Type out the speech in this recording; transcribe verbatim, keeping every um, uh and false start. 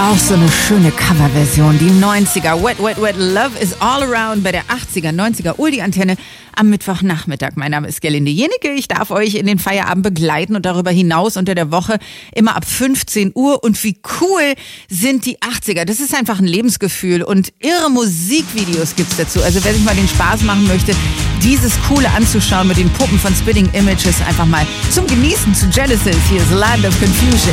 Auch so eine schöne Coverversion, die neunziger. Wet, Wet, Wet, Love is all around bei der achtziger, neunziger Uldi-Antenne am Mittwochnachmittag. Mein Name ist Gerlinde Jenecke. Ich darf euch in den Feierabend begleiten und darüber hinaus unter der Woche immer ab fünfzehn Uhr. Und wie cool sind die achtziger? Das ist einfach ein Lebensgefühl und irre Musikvideos gibt's dazu. Also wer sich mal den Spaß machen möchte, dieses Coole anzuschauen mit den Puppen von Spitting Images, einfach mal zum Genießen zu Genesis. Hier ist Land of Confusion.